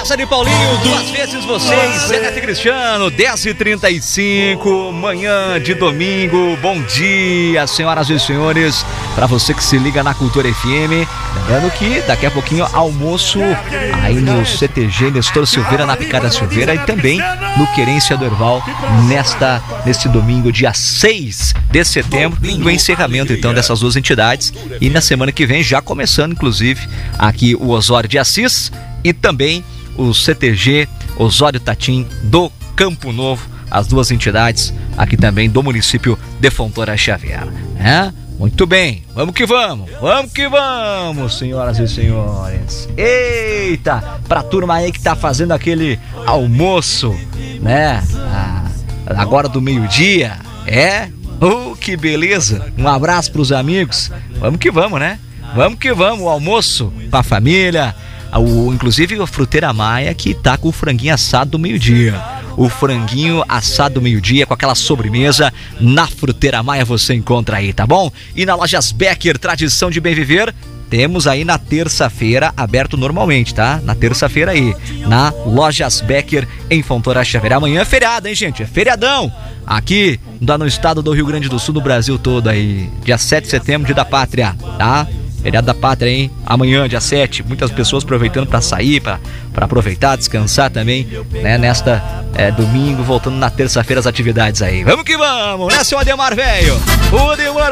Casa de Paulinho, duas vezes vocês, Zeneto e Cristiano, 10h35, manhã de domingo. Bom dia, senhoras e senhores, para você que se liga na Cultura FM. Lembrando que daqui a pouquinho almoço aí no CTG Nestor Silveira, na Picada Silveira, e também no Querência do Herval neste domingo, dia 6 de setembro, no encerramento então dessas duas entidades. E na semana que vem, já começando inclusive aqui o Osório de Assis e também o CTG Osório Tatim do Campo Novo, as duas entidades aqui também do município de Fontoura Xavier. Muito bem, vamos que vamos, senhoras e senhores. Eita, pra turma aí que tá fazendo aquele almoço, né? Agora do meio-dia, que beleza. Um abraço pros amigos. Vamos que vamos, né? Vamos que vamos, o almoço com a família. Inclusive a Fruteira Maia, que tá com o franguinho assado do meio-dia. O franguinho assado do meio-dia com aquela sobremesa na Fruteira Maia você encontra aí, tá bom? E na Lojas Becker, tradição de bem viver, temos aí na terça-feira, aberto normalmente, tá? Na terça-feira aí, na Lojas Becker em Fontoura Xavier. Amanhã é feriado, hein, gente? É feriadão aqui no estado do Rio Grande do Sul, no Brasil todo aí. Dia 7 de setembro, dia da pátria, tá? Feriado da pátria, hein? Amanhã, dia 7, muitas pessoas aproveitando para sair, para aproveitar, descansar também, né? Nesta domingo, voltando na terça-feira as atividades aí. Vamos que vamos, né, seu Ademar, velho? O Ademar